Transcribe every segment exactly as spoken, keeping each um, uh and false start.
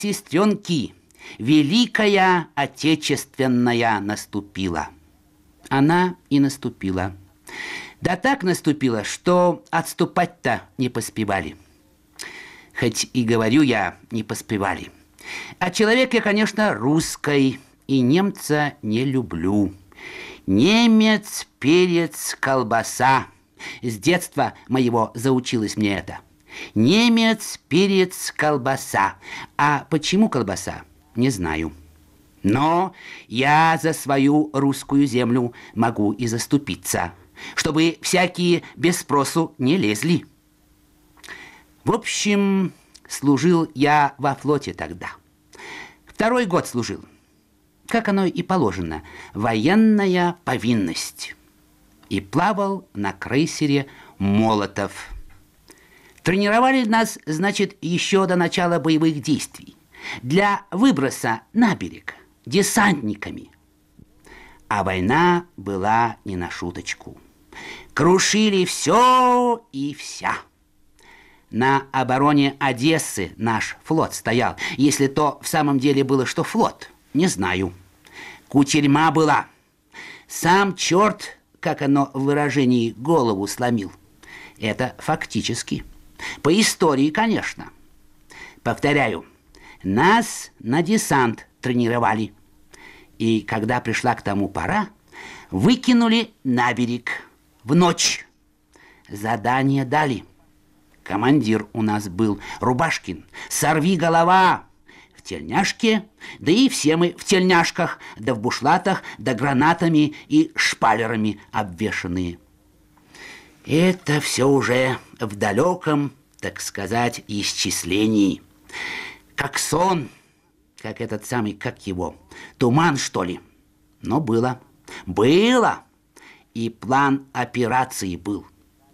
Сестренки, Великая Отечественная наступила. Она и наступила. Да так наступила, что отступать-то не поспевали. Хоть и говорю я, не поспевали. А человек я, конечно, русской, и немца не люблю. Немец, перец, колбаса. С детства моего заучилось мне это. Немец, перец, колбаса. А почему колбаса, не знаю. Но я за свою русскую землю могу и заступиться, чтобы всякие без спросу не лезли. В общем, служил я во флоте тогда. Второй год служил. Как оно и положено, военная повинность. И плавал на крейсере «Молотов». Тренировали нас, значит, еще до начала боевых действий. Для выброса на берег десантниками. А война была не на шуточку. Крушили все и вся. На обороне Одессы наш флот стоял. Если то в самом деле было, что флот, не знаю. Кутерьма была. Сам черт, как оно в выражении, голову сломил. Это фактически. По истории, конечно. Повторяю, нас на десант тренировали. И когда пришла к тому пора, выкинули на берег в ночь. Задание дали. Командир у нас был Рубашкин. Сорви голова! В тельняшке, да и все мы в тельняшках, да в бушлатах, да гранатами и шпалерами обвешанные. Это все уже в далеком, так сказать, исчислении. Как сон, как этот самый, как его, туман, что ли. Но было, было, и план операции был.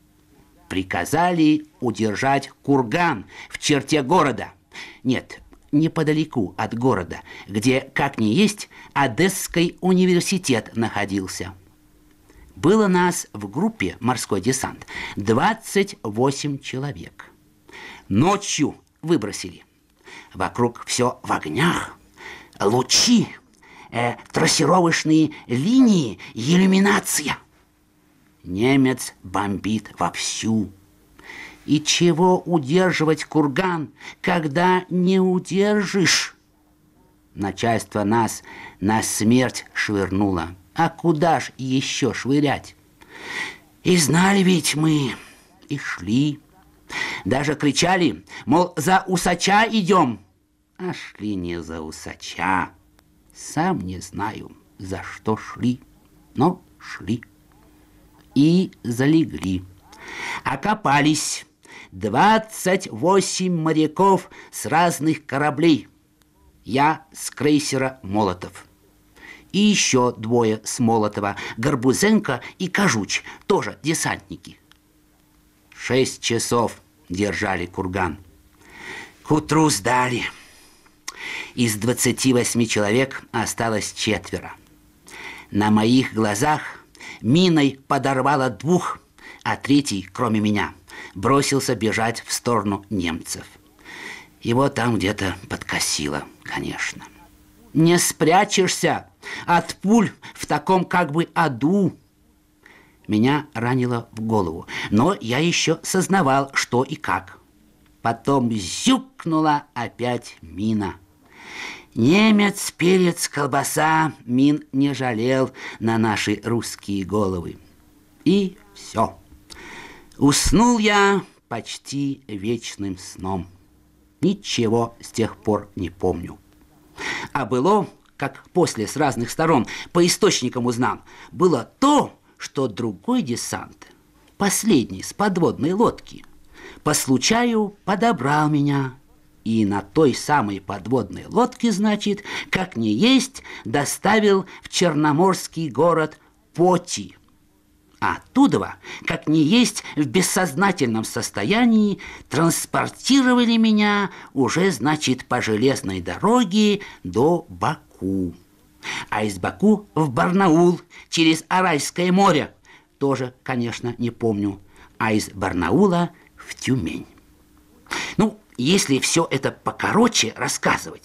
Приказали удержать курган в черте города. Нет, неподалеку от города, где, как ни есть, Одесский университет находился. Было нас в группе «Морской десант» двадцать восемь человек. Ночью выбросили. Вокруг все в огнях, лучи, э, трассировочные линии, иллюминация. Немец бомбит вовсю. И чего удерживать курган, когда не удержишь? Начальство нас на смерть швырнуло. А куда ж еще швырять? И знали ведь мы, и шли. Даже кричали, мол, за усача идем. А шли не за усача. Сам не знаю, за что шли, но шли. И залегли. Окопались двадцать восемь моряков с разных кораблей. Я с крейсера «Молотов». И еще двое с Молотова, Горбузенко и Кожуч, тоже десантники. Шесть часов держали курган. К утру сдали. Из двадцати восьми человек осталось четверо. На моих глазах миной подорвало двух, а третий, кроме меня, бросился бежать в сторону немцев. Его там где-то подкосило, конечно. Не спрячешься от пуль в таком как бы аду. Меня ранило в голову, но я еще сознавал, что и как. Потом зюкнула опять мина. Немец, перец, колбаса мин не жалел на наши русские головы. И все. Уснул я почти вечным сном. Ничего с тех пор не помню. А было, как после с разных сторон по источникам узнал, было то, что другой десант, последний с подводной лодки, по случаю подобрал меня. И на той самой подводной лодке, значит, как ни есть, доставил в черноморский город Поти. А оттуда, как ни есть, в бессознательном состоянии транспортировали меня уже, значит, по железной дороге до Баку. А из Баку в Барнаул через Аральское море, тоже, конечно, не помню, а из Барнаула в Тюмень. Ну, если все это покороче рассказывать,